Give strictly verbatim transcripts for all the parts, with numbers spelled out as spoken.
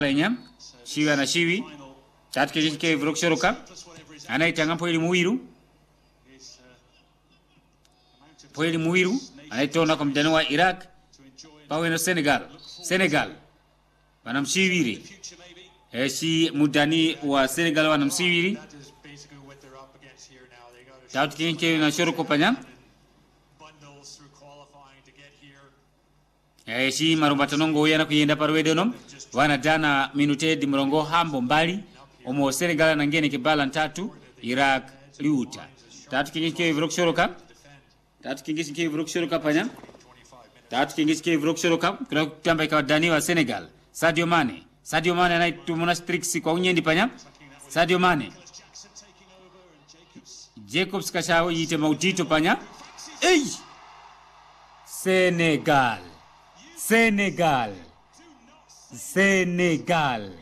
Lenya shiwa na shiwi tatu kike vrokshoroka anaitanga poili muwiru poili muwiru anaitona kwa mdani wa Iraq pawe na Senegal Senegal wanamshiwiri eshi mudani wa Senegal wanamshiwiri tatu kike na shoroko panya eshi marumbatanongo yana kuyenda parwedonom wana dana minute di mrongo hambo mbali omo Senegal na ngene kibala ntatu Iraq liuta tatu kingike vrokshoroka tatu kingike vrokshoroka panya tatu kingike vrokshoroka kuna kutamba ikawa dani wa Senegal Sadio Mane Sadio Mane anaitumuna striksi kwa unyendi panya Sadio Mane Jacobs kashao yite maudito panya ey Senegal Senegal Senegal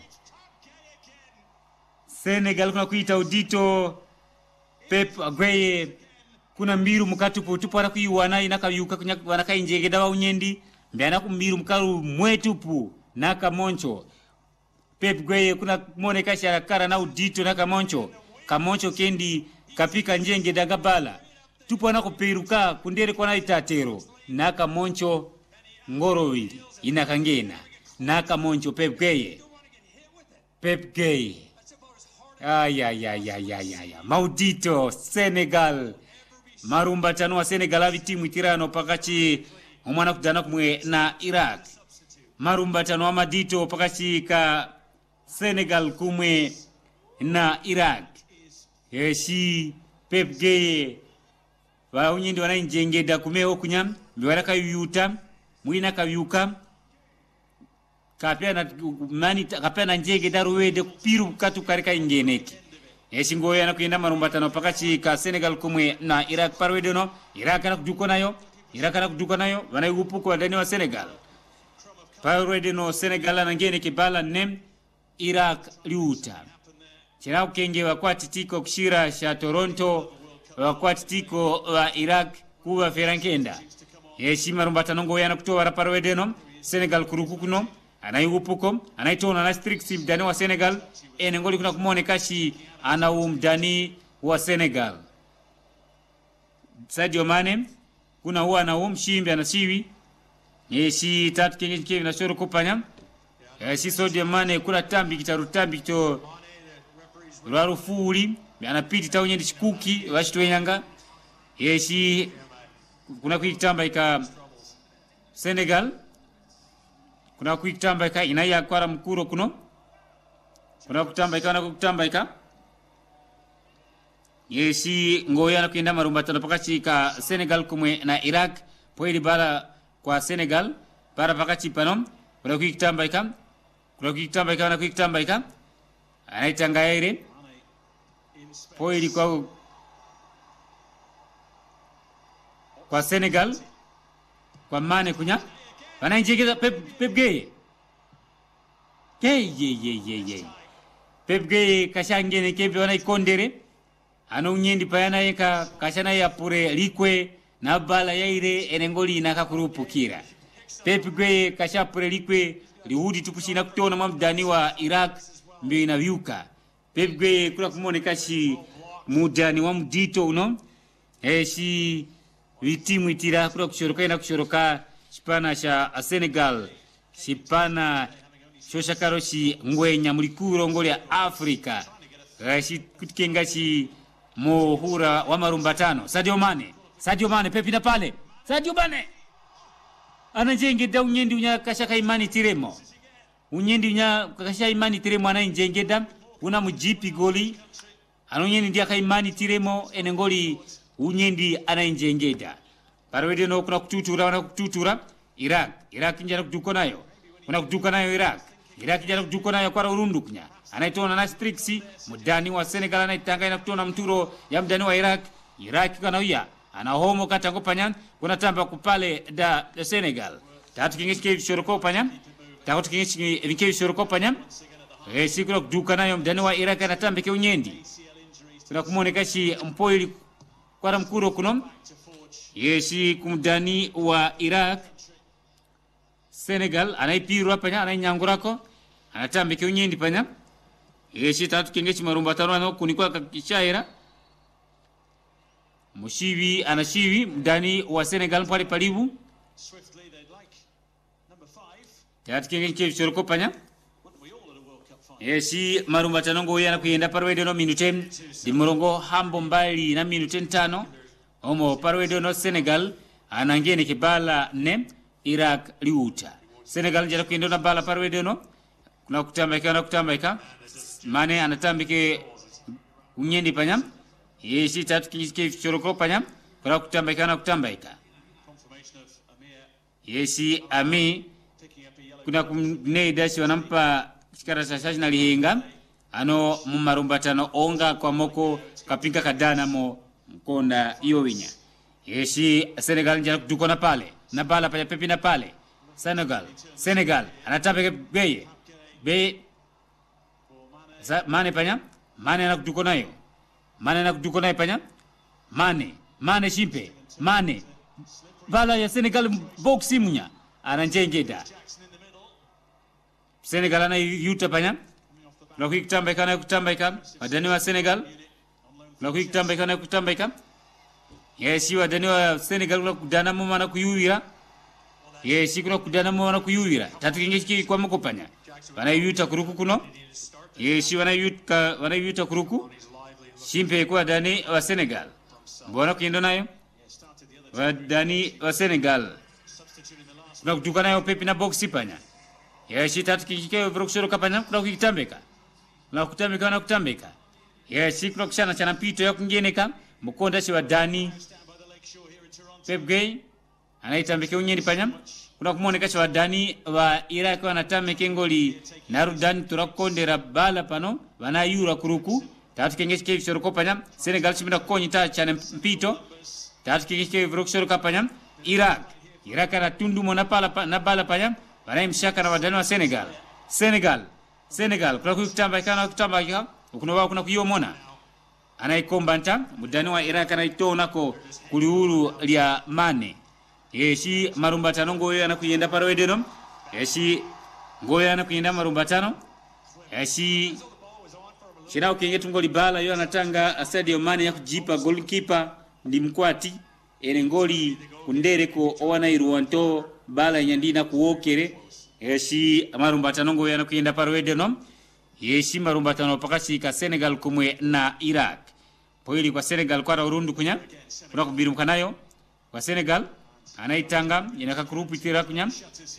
Senegal kuna kuita udito Pep Agueye kuna mbiru mukatupu tupo wana kuiwana inaka yuka wanaka injege dawa unyendi mbiana kumbiru mkaru mwetupu naka moncho Pep Agueye kuna mwone kashi kara na udito naka moncho kamoncho kendi kapika njenge dagabala tupo wana kupiruka kundere kwa na itatero naka moncho ngoro wili inakangena naka moncho Pep Agueye Pep Agueye ay ay ay ay ay ay maudito Senegal marumba tano wa Senegal avi timu itirano pakachi omwana kudana kumwe na Iraq marumba tano wa madito pakachi ka Senegal kumwe na Iraq yeshi Pep Agueye wa unyindi wana njengeda kumeo kunyam biwara kayuta mwina kayuka kapia na mani kapia na njege daruwede piru katu karika ingeneki eshingo yana kuyenda marumbatano pakachi ka Senegal kumwe na Iraq parwede no Iraq na kuduko nayo Iraq na kuduko nayo wana upuko ndani wa Senegal parwede no Senegal na ngene kibala nem Iraq liuta chira ukenge wa kwatitiko kushira sha Toronto wa kwatitiko wa Iraq kuwa ferankenda yeshi marumbatano ngo yana kutoa parwede no Senegal kurukukuno anayupuko anaitona na striksi mdani wa Senegal ene ngoli kuna kumone kashi ana umdani wa Senegal Sadio Mane kuna huwa na umshimbi anasiwi yeshi tatu kenge kenge na shoro kupanya yeshi Sadio Mane kuna tambi kitarutambi to rarufuli anapiti taunye ndishikuki washitwe nyanga yeshi kuna kuitamba ika Senegal kuna kuitamba ika inaya kwara mkuro kuno kuna kutamba ika na kutamba ika yeshi ngoya na kuenda marumbatano pakachi ka Senegal kumwe na Iraq poili bara kwa Senegal bara pakachi panom kuna kuitamba ika kuna kuitamba ika na kuitamba ika anaitanga ere poili kwa kwa Senegal kwa Mane kunya wanainjegeza Pep Pep Agueye ye ye ye ye ye Pep Agueye kashangene kebe wana ikondere ano unyendi payana yeka kashana ya pure likwe na bala yaire enengoli nakakurupukira Pep Agueye kashapure likwe liudi tukushina kutona mamdani wa Iraq mbio inavyuka Pep Agueye kula kumone kashi mudani wa mdito uno eshi vitimu itira kula kushoroka ina kushoroka Shipana sha Senegal Shipana shoshakaro shi ngwenya mulikuro ngoli ya Afrika Rashi kutikenga shi mohura wa marumbatano Sadio Mane Sadio Mane Pepi na pale Sadio Mane anajenge da unyendi unya kashaka imani tiremo unyendi unya kashaka imani tiremo anajenge da una mujipi goli anonyendi ndia kaimani tiremo enengoli unyendi anajenge da parwede no kuna kututura wana kututura Iraq Iraq njana kutuko nayo kuna kutuka nayo Iraq Iraq njana kutuko nayo kwa urundu kunya anaitona na striksi mudani wa Senegal anaitanga ina kutona mturo ya mdani wa Iraq Iraq kana uya ana homo katango panyan kuna tamba kupale da, da Senegal tatu kingishi shoroko panyan tatu kingishi vinkevi shoroko panyan eh sikuna kutuka nayo mdani wa Iraq anatamba ke unyendi kuna kumone kashi mpoili kwa mkuro kunom yeshi kumdani wa Iraq Senegal anaipiru hapa nya ananyangurako anatambike unyendi panya yeshi tatu kengechi marumbatano ano kunikwa kakishaira Mushivi anashivi ndani wa Senegal pale palibu tatu kengechi choroko panya yeshi marumbatano ngo yana kuyenda parwede no minute di murongo hambo mbali na minute tano omo parwede no Senegal anangene kibala ne Iraq liuta Senegal jara kuyenda na bala parwede no kuna kutambaika na kutambaika Mane anatambike unyendi panya yeshi tatu kinjike choroko panya kuna kutambaika na kutambaika yeshi Ami kuna kumneidashi wanampa chikara sasashi na lihinga ano mumarumbatano onga kwa moko kapinka kadana mo mkonda iyo winya yeshi Senegal njana kudukona pale na bala panya pepi na pale Senegal Senegal anatambike beye beye Mane panya Mane anakudukona yo Mane anakudukona yo panya Mane Mane shimpe Mane bala ya Senegal boxi munya ananjengeda Senegal ana yuta panya na kuitambaika na kutambaika wadani wa Senegal na kuitambaika na kutambaika yeshi wadani wa Senegal na kudana mama na kuyuira yeshi kuna kudana mama na kuyuira tatu kingeshi kwa mko panya wana yuta kuruku kuno yeshi wana yuta wana yuta kuruku shimpe kwa dani wa Senegal mbona kiendo nayo wadani wa Senegal kuna kutuka nayo pepi na boxi panya yeshi tatu kingeshi vrokshoro kapanya kuna kukitambeka na kutambeka na kutambeka yeshi kuna kushana chana pito ya kungeneka mkonda shi wa Dani Pep Gueye anaitambeke unyeni panya kuna kumoneka shi wa Dani wa Iraq wanatambeke ngoli narudan turakondera bala pano wana yura kuruku tatu kingeshi ke shoroko panya Senegal shimina konyita chana mpito tatu kingeshi ke vrokshoro kapanya Iraq Iraq ana tundu mona pala na bala panya wana imshaka na wadani wa Senegal Senegal Senegal kuna kutambaika na kutambaika ukuno wao kuna kuyomona anaikombanta mudani wa Iraq anaitona ko kuliulu lya Mane yeshi marumbatano ngoyo anakuyenda parwede no yeshi ngoyo anakuyenda marumbatano yeshi shirao kengetu ngoli bala yo anatanga Sadio Mane ya kujipa goalkeeper ndi mkwati ene ngoli kundere ko owana iruanto bala nyandina kuokere yeshi marumbatano ngoyo anakuyenda parwede no yeshi marumbatano pakasi ka Senegal kumwe na Iraq poili kwa Senegal kwa urundu kunya kuna kubiru mkanayo kwa Senegal anaitanga inaka grupu itira kunya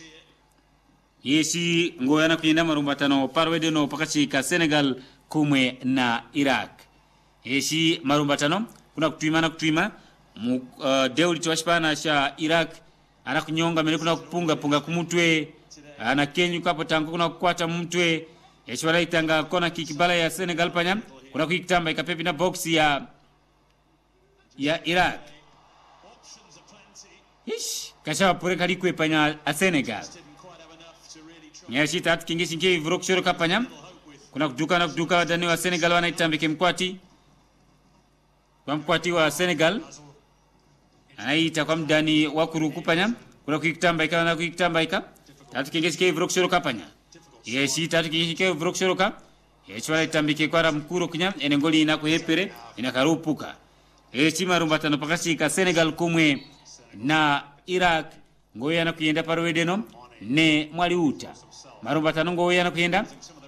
yeshi ngoya na kuyenda marumbatano parwede no pakasi ka Senegal kumwe na Iraq yeshi marumbatano kuna kutuima na kutuima mu uh, deuli tuwashipana sha Iraq anakunyonga mele kuna kupunga punga kumutwe ana kenyu kapo tangu kuna kukwata mtwe yeshi wala itanga kona kikibala ya Senegal panya kuna kuitamba ikapepi na box ya ya Iraq ish kasha pore kali kwe panya a Senegal yeshi tatu kingishi nge vrokshoro kapanya kuna kuduka na kuduka dani wa Senegal wanaitamba kimkwati kwa mkwati wa Senegal anaita kwa mdani wa kuruku panya kuna kuitamba ika na kuitamba ika tatu kingishi nge vrokshoro kapanya yeshi tatu kingishi nge vrokshoro ka yeshi wanaitambike kwa mkuro kunya enengoli ina kuhepere inakarupuka yeshi marumbatano pakasi ka Senegal kumwe na Iraq ngoya na kuyenda parwede no ne mwali uta marumbatano ngoya na kuyenda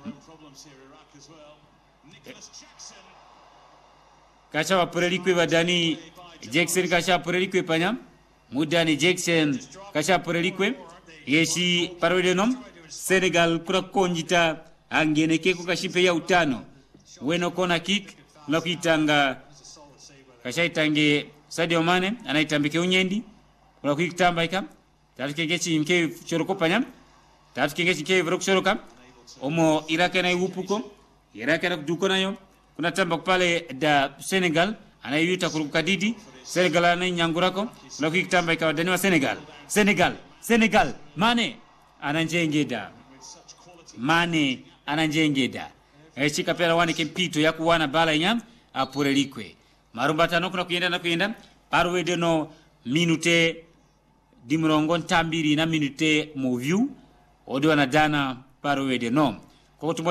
kasha wapurelikwe badani Jackson kasha wapurelikwe panya mudani Jackson kasha wapurelikwe yeshi parwede no Senegal kura konjita angeneke kukashipe ya utano weno kona kick na kuitanga kashaitange Sadio Mane anaitambike unyendi kuna kuitambaika tatu kengechi mke choroko panya tatu kengechi ke vrokshoroka omo Iraq na yupuko Iraq na kuduko nayo kuna tamba pale da Senegal anayuta kurukadidi Senegal ana nyangurako kuna kuitambaika wadani wa Senegal Senegal Senegal Mane ananjengeda Mane ananjengeda echi kapela wani kempito ya kuwana bala nyam apurelikwe marumbatano kuna kuyenda na kuyenda parwede no minute dimrongo ntambiri na minute moview odi wanadana parwede no ko